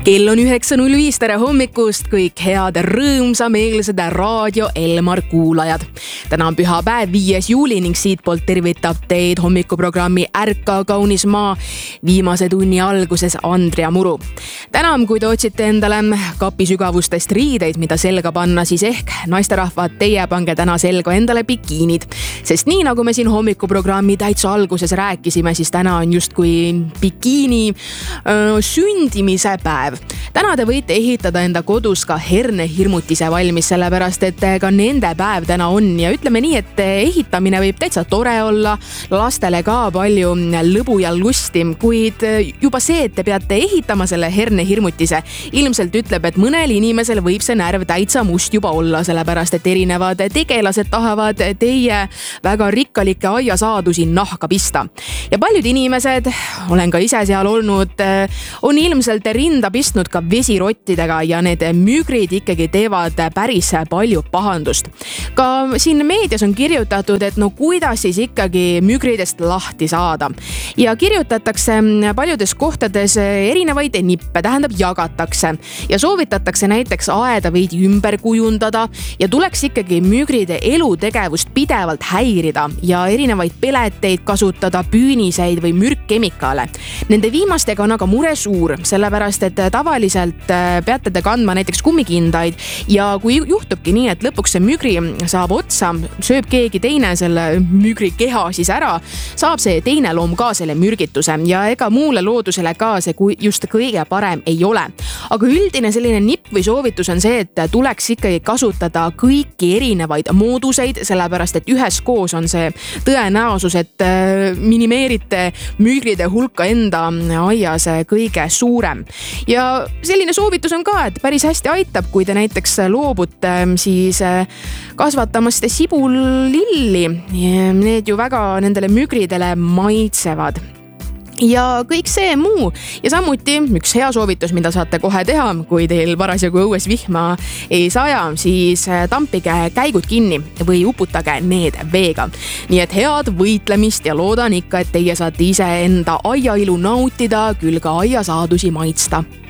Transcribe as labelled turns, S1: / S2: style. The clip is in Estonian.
S1: Kell on 9.05, tere hommikust kõik head rõõmsameelsed Raadio Elmar kuulajad. Täna on pühapäev 5. juuli ning siitpoolt tervitab teid hommikuprogrammi Ärka kaunis maa viimase tunni alguses Andrea Muru. Täna, kui te otsite endale kapi sügavustest riideid, mida selga panna, siis ehk naisterahvad, teie pange täna selga endale bikiinid. Sest nii nagu me siin hommikuprogrammi täitsa alguses rääkisime, siis täna on justkui bikiini sündimise päev. Täna te võite ehitada enda kodus ka hernehirmutise valmis, sellepärast et ka nende päev täna on. Ja ütleme nii, et ehitamine võib täitsa tore olla, lastele ka palju lõbu ja lusti, kuid juba see, et te peate ehitama selle hernehirmutise, ilmselt ütleb, et mõnel inimesel võib see närv täitsa must juba olla, sellepärast et erinevad tegelased tahavad teie väga rikkalikke aiasaadusi nahka pista. Ja paljud inimesed, olen ka ise seal olnud, on ilmselt rinda pistnud ka vesirottidega ja need mügrid ikkagi teevad päris palju pahandust. Ka siin meedias on kirjutatud, et no kuidas siis ikkagi mügridest lahti saada. Ja kirjutatakse paljudes kohtades erinevaid nippe, tähendab jagatakse ja soovitatakse näiteks aeda veidi ümber kujundada ja tuleks ikkagi mügride elutegevust pidevalt häirida ja erinevaid peleteid kasutada, püüniseid või mürkkemikaale. Nende viimastega on aga mure suur, sellepärast et tavaliselt peate te kandma näiteks kummikindaid ja kui juhtubki nii, et lõpuks see mügri saab otsa, sööb keegi teine selle mügri keha siis ära, saab see teine loom ka selle mürgituse ja ega muule loodusele ka see just kõige parem ei ole. Aga üldine selline nipp või soovitus on see, et tuleks ikkagi kasutada kõiki erinevaid mooduseid, sellepärast et üheskoos on see tõenäosus, et minimeerite mügride hulka enda aias kõige suurem. Ja selline soovitus on ka, et päris hästi aitab, kui te näiteks loobute siis kasvatamast sibulilli. Need ju väga nendele mügridele maitsevad. Ja kõik see muu. Ja samuti üks hea soovitus, mida saate kohe teha, kui teil parasjagu õues vihma ei saja, siis tampige käigud kinni või uputage need veega. Nii et head võitlemist ja loodan ikka, et teie saate ise enda aiailu nautida, küll ka aiasaadusi maitsta.